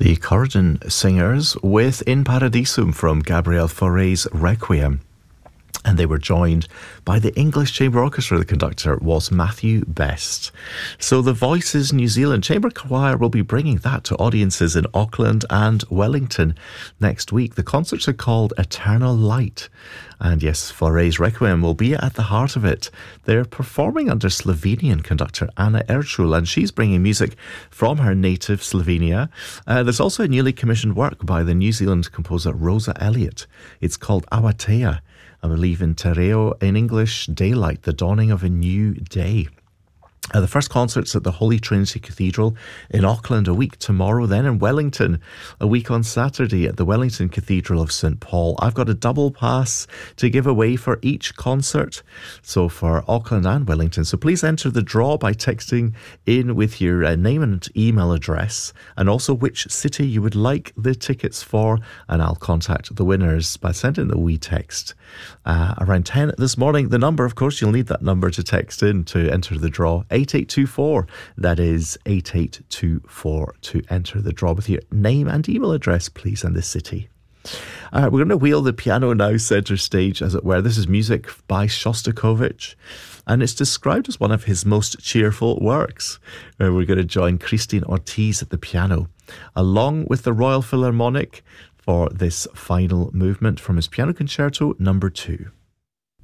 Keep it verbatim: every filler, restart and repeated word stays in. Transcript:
The Corridon Singers with In Paradisum from Gabriel Fauré's Requiem. And they were joined by the English Chamber Orchestra. The conductor was Matthew Best. So the Voices New Zealand Chamber Choir will be bringing that to audiences in Auckland and Wellington next week. The concerts are called Eternal Light. And yes, Fauré's Requiem will be at the heart of it. They're performing under Slovenian conductor Anna Ercul, and she's bringing music from her native Slovenia. Uh, there's also a newly commissioned work by the New Zealand composer Rosa Elliott. It's called Awatea. I believe in Te Reo, in English, Daylight, the dawning of a new day. Uh, the first concert's at the Holy Trinity Cathedral in Auckland a week tomorrow, then in Wellington a week on Saturday at the Wellington Cathedral of Saint Paul. I've got a double pass to give away for each concert, so for Auckland and Wellington. So please enter the draw by texting in with your uh, name and email address, and also which city you would like the tickets for, and I'll contact the winners by sending the wee text uh, around ten this morning. The number, of course, you'll need that number to text in to enter the draw. eight eight two four, that is eight eight two four, to enter the draw with your name and email address, please, and the city. Uh, we're going to wheel the piano now centre stage, as it were. This is music by Shostakovich, and it's described as one of his most cheerful works. Uh, we're going to join Christine Ortiz at the piano, along with the Royal Philharmonic, for this final movement from his Piano Concerto number two.